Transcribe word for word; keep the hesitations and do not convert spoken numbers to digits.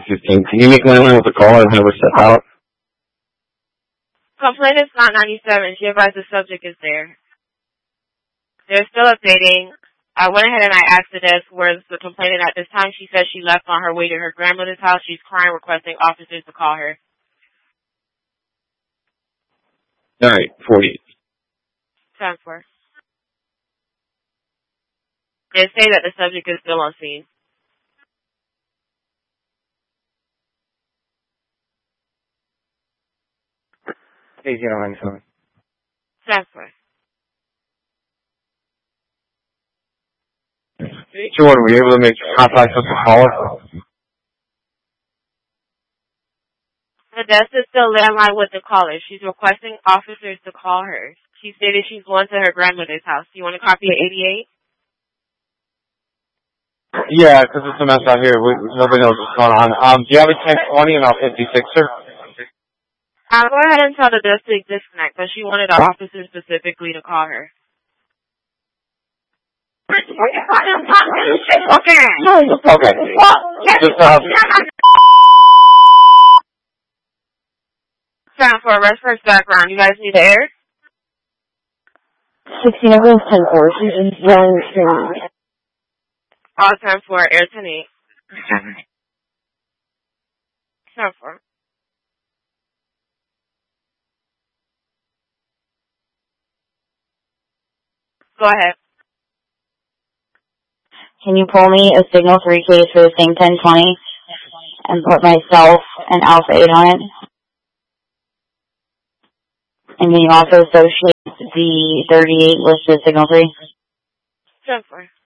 fifteen. Can you make landline with the caller and have her step out? Complainant's not ninety-seven. She advised the subject is there. They're still updating. I went ahead and I asked the desk where's the complainant at this time. She said she left on her way to her grandmother's house. She's crying, requesting officers to call her. All right, forty. Transfer. They say that the subject is still on scene. Hey, you know, I'm sorry. Transfer. Jordan, were you able to make contact with the caller? The desk is still landline with the caller. She's requesting officers to call her. She stated she's going to her grandmother's house. Do you want a copy of eighty-eight? Yeah, because it's a mess out here. We, nobody knows what's going on. Um, do you have a ten twenty and I'll fifty-six, sir? I'll go ahead and tell the desk to disconnect, but she wanted our officers specifically to call her. Okay. Okay. Just, uh, Time for arrest first background. You guys need the air? sixteen of those ten four. She's just yelling. All time for air ten eight. Time for. Go ahead. Can you pull me a signal three case for the same ten twenty and put myself and Alpha eight on it? And can you also associate the thirty-eight listed signal three? Time for.